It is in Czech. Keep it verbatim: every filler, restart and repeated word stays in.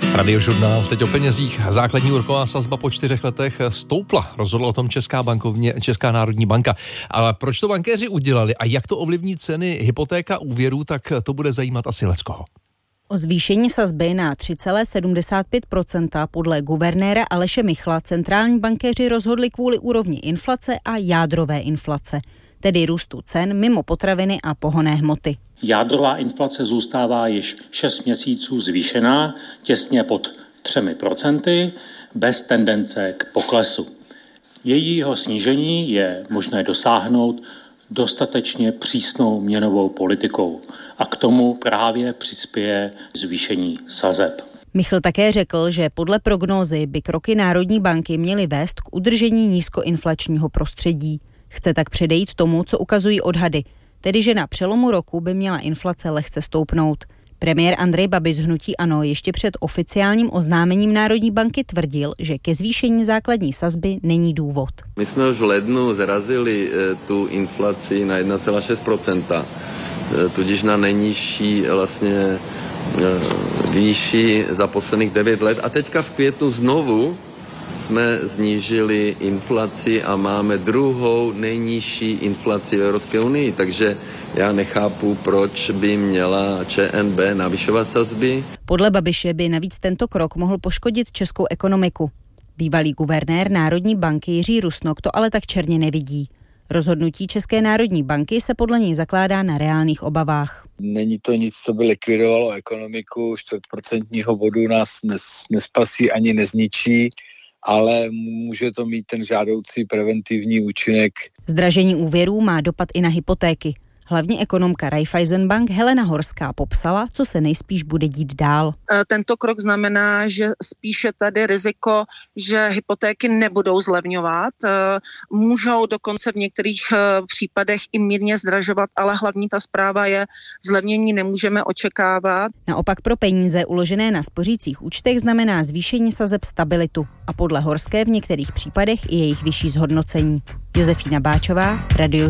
Radiožurnál teď o penězích. Základní úroková sazba po čtyřech letech stoupla. Rozhodla o tom Česká bankovně, Česká národní banka. Ale proč to bankéři udělali a jak to ovlivní ceny hypotéka úvěrů, tak to bude zajímat asi leckoho. O zvýšení sazby na tři celá sedmdesát pět procenta podle guvernéra Aleše Michla centrální bankéři rozhodli kvůli úrovni inflace a jádrové inflace, tedy růstu cen mimo potraviny a pohonné hmoty. Jádrová inflace zůstává již šest měsíců zvýšená, těsně pod třemi procenty, bez tendence k poklesu. Jejího snížení je možné dosáhnout dostatečně přísnou měnovou politikou a k tomu právě přispěje zvýšení sazeb. Michl také řekl, že podle prognózy by kroky Národní banky měly vést k udržení nízkoinflačního prostředí. Chce tak předejít tomu, co ukazují odhady, tedy že na přelomu roku by měla inflace lehce stoupnout. Premiér Andrej Babiš z hnutí ANO ještě před oficiálním oznámením Národní banky tvrdil, že ke zvýšení základní sazby není důvod. My jsme už v lednu zrazili tu inflaci na jedna celá šest procenta, tudíž na nejnižší vlastně výši za posledních devět let. A teďka v květnu znovu jsme snížili inflaci a máme druhou nejnižší inflaci v Evropské unii, takže já nechápu, proč by měla ČNB navyšovat sazby. Podle Babiše by navíc tento krok mohl poškodit českou ekonomiku. Bývalý guvernér Národní banky Jiří Rusnok to ale tak černě nevidí. Rozhodnutí České národní banky se podle něj zakládá na reálných obavách. Není to nic, co by likvidovalo ekonomiku, čtvrtprocentního bodu nás nes, nespasí ani nezničí, ale může to mít ten žádoucí preventivní účinek. Zdražení úvěrů má dopad i na hypotéky. Hlavní ekonomka Raiffeisenbank Helena Horská popsala, co se nejspíš bude dít dál. Tento krok znamená, že spíše tady riziko, že hypotéky nebudou zlevňovat, můžou dokonce v některých případech i mírně zdražovat, ale hlavní ta zpráva je, zlevnění nemůžeme očekávat. Naopak pro peníze uložené na spořících účtech znamená zvýšení sazeb stabilitu a podle Horské v některých případech i jejich vyšší zhodnocení. Josefína Báčová, Radio